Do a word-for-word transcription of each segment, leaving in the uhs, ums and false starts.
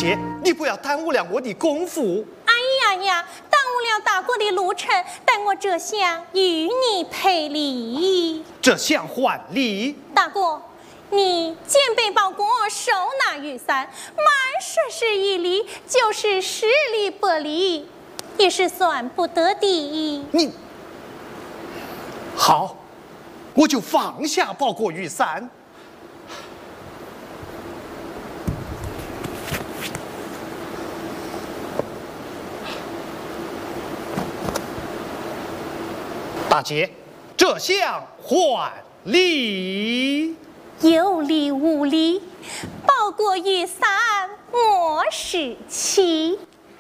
姐，你不要耽误了我的功夫。 哎呀呀，耽误了大哥的路程，但我这厢与你赔礼。 这厢还礼？ 大哥，你肩背包裹，手拿雨伞，满说是一礼，就是十礼不礼，也是算不得的。 你好，我就放下包裹雨伞。大姐，这厢还礼。 有理无理，包裹雨伞我使起。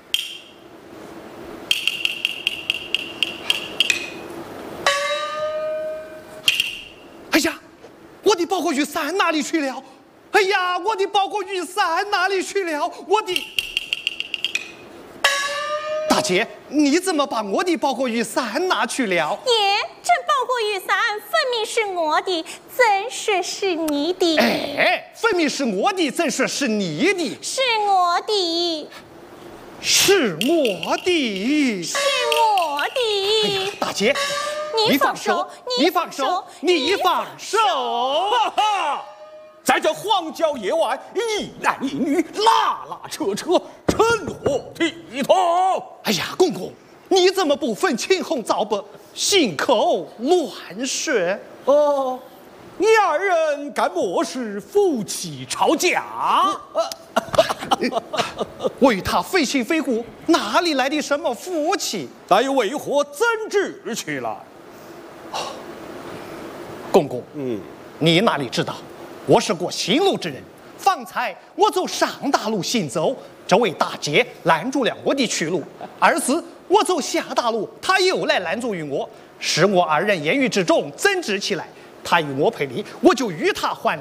哎呀，我的包裹雨伞哪里去了？哎呀，我的包裹雨伞哪里去了？我的大姐，你怎么把我的包裹雨伞拿去了？ 耶，这包裹雨伞分明是我的，怎说是你的？ 哎，分明是我的，怎说是你的？ 是我的， 是我的， 是我的。 哎呀，大姐， 你放手， 你放手，你放手！ 哈哈，在这荒郊野外，一男一女拉拉扯扯，成何体统？ 哎呀，公公，你怎么不分青红皂白，信口乱说？ 哦，你二人该莫是夫妻吵架？ 我与他非亲非故，哪里来的什么夫妻？ 但又为何怎知去了？ 公公， 嗯， 你哪里知道？我是过新路之人，方才我走上大路行走，这位大姐拦住了我的去路；而次我走下大路，她又来拦住于我，使我二人言语之中争执起来。她与我赔礼，我就与她还礼。